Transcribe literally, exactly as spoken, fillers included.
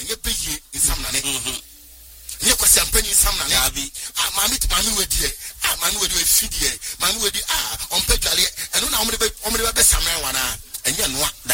enye peye nsam na ne mhm nye kwasi ampani nsam na ne abi ah mami mami wedi ah mami wedi efidie mami wedi ah ompadwale eno na omre be omre be samen wana enye noa